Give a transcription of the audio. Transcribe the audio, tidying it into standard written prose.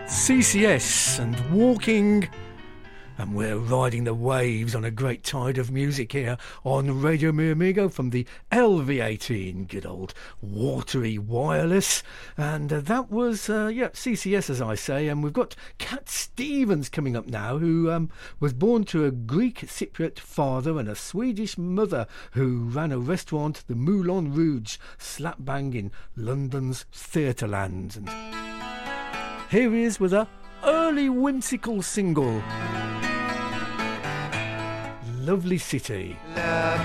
CCS and Walking, and we're riding the waves on a great tide of music here on Radio Mi Amigo from the LV18, good old watery wireless. And that was CCS, as I say. And we've got Cat Stevens coming up now, who was born to a Greek Cypriot father and a Swedish mother, who ran a restaurant, the Moulin Rouge, slap bang in London's Theatreland. And here he is with a early whimsical single, Lovely City. Lovely